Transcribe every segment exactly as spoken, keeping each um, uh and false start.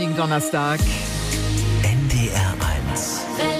sonnigen Donnerstag. N D R eins.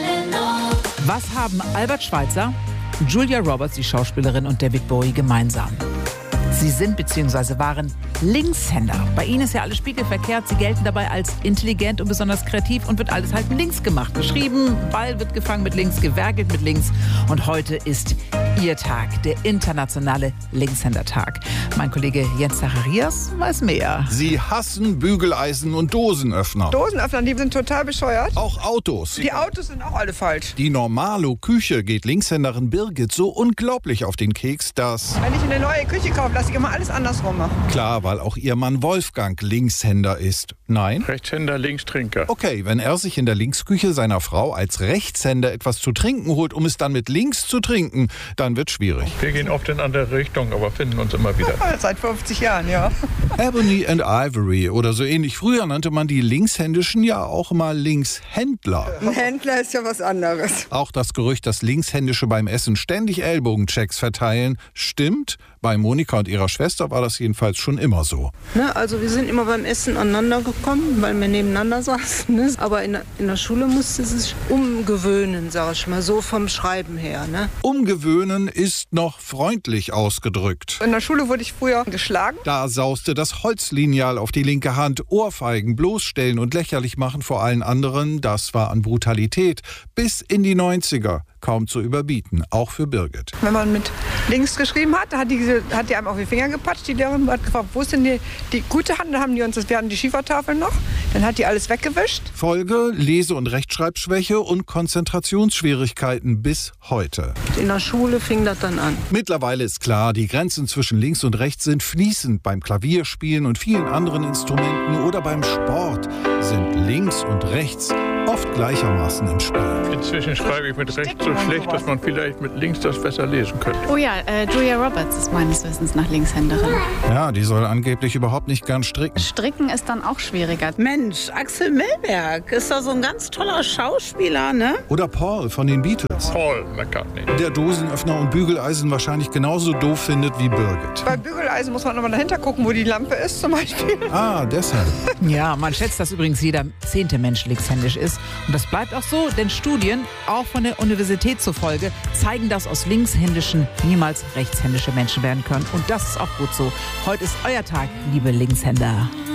Was haben Albert Schweitzer, Julia Roberts, die Schauspielerin, und David Bowie gemeinsam? Sie sind bzw. waren Linkshänder. Bei ihnen ist ja alles spiegelverkehrt. Sie gelten dabei als intelligent und besonders kreativ und wird alles halt mit links gemacht. Geschrieben, Ball wird gefangen mit links, gewerkelt mit links. Und heute ist ihr Tag, der internationale Linkshändertag. Mein Kollege Jens Zacharias weiß mehr. Sie hassen Bügeleisen und Dosenöffner. Dosenöffner, die sind total bescheuert. Auch Autos. Die Autos sind auch alle falsch. Die Normalo-Küche geht Linkshänderin Birgit so unglaublich auf den Keks, dass... Wenn ich eine neue Küche kaufe, lasse ich immer alles andersrum machen. Klar, weil auch ihr Mann Wolfgang Linkshänder ist. Nein? Rechtshänder, Linkstrinker. Okay, wenn er sich in der Linksküche seiner Frau als Rechtshänder etwas zu trinken holt, um es dann mit links zu trinken, dann wird schwierig. Wir gehen oft in andere Richtung, aber finden uns immer wieder. Seit fünfzig Jahren, ja. Ebony and Ivory oder so ähnlich. Früher nannte man die Linkshändischen ja auch mal Linkshändler. Ein Händler ist ja was anderes. Auch das Gerücht, dass Linkshändische beim Essen ständig Ellbogenchecks verteilen, stimmt. Bei Monika und ihrer Schwester war das jedenfalls schon immer so. Ne, also wir sind immer beim Essen aneinander gekommen, weil wir nebeneinander saßen. Ne? Aber in, in der Schule musste sie sich umgewöhnen, sag ich mal, so vom Schreiben her. Ne? Umgewöhnen ist noch freundlich ausgedrückt. In der Schule wurde ich früher geschlagen. Da sauste das Holzlineal auf die linke Hand. Ohrfeigen, bloßstellen und lächerlich machen vor allen anderen, das war an Brutalität bis in die neunziger kaum zu überbieten, auch für Birgit. Wenn man mit links geschrieben hat, hat die, hat die einem auf die Finger gepatscht. Die Lehrerin hat gefragt, wo ist denn die, die gute Hand? Dann haben die uns, wir hatten die Schiefertafel noch, dann hat die alles weggewischt. Folge: Lese- und Rechtschreibschwäche und Konzentrationsschwierigkeiten bis heute. In der Schule fing das dann an. Mittlerweile ist klar, die Grenzen zwischen links und rechts sind fließend. Beim Klavierspielen und vielen anderen Instrumenten oder beim Sport sind links und rechts oft gleichermaßen im Spiel. Inzwischen schreibe ich mit rechts so schlecht, dass man vielleicht mit links das besser lesen könnte. Oh ja, äh, Julia Roberts ist meines Wissens nach Linkshänderin. Ja, die soll angeblich überhaupt nicht gern stricken. Stricken ist dann auch schwieriger. Mensch, Axel Milberg ist doch so ein ganz toller Schauspieler, ne? Oder Paul von den Beatles. Paul McCartney. Der Dosenöffner und Bügeleisen wahrscheinlich genauso doof findet wie Birgit. Bei Bügeleisen muss man nochmal dahinter gucken, wo die Lampe ist zum Beispiel. Ah, deshalb. Ja, man schätzt, dass übrigens jeder zehnte Mensch linkshändisch ist. Und das bleibt auch so, denn Studien, auch von der Universität zufolge, zeigen, dass aus Linkshändischen niemals rechtshändische Menschen werden können. Und das ist auch gut so. Heute ist euer Tag, liebe Linkshänder.